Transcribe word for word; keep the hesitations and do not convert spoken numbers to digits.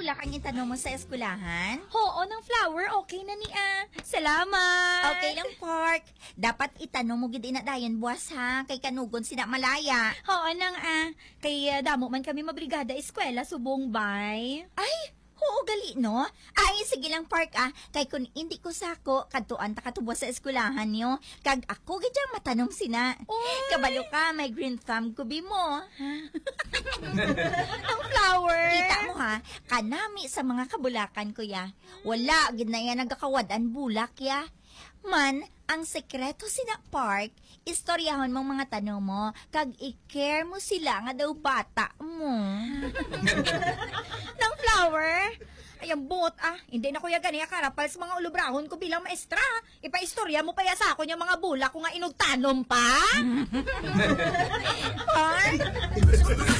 bulak ang itanong mo sa eskulahan? Oo, ng flower, okay na ni ah. Salamat. Okay lang, Park. Dapat itanong mo gid inadayon buwas ha, kay kanugon sina malaya. Oo nang ah. Kay uh, damo man kami mabrigada eskwela subong bay. Ay, oo gali no? Ay, sige lang, Park ah. Kay kun hindi ko sako, kadtuan ta katubo sa eskulahan niyo. Kag ako gid ang matanong sina. Oy. Kabalo ka, may green thumb kubi mo. Ang flower. Kita mo ha, kanami sa mga kabulakan ko ya. Wala, gid na yan nagakawad-an bulak ya. Man, ang sekreto sina Park, istoryahon mong mga tanong mo, kag i-care mo sila nga daw bata mo. Ng flower. Ay, ang bot ah. Hindi na kuya ganiya karapal sa mga ulubrahon ko bilang maestra. Ipaistorya mo pa ya sa ako yung mga bulak ko nga inugtanom pa. Park?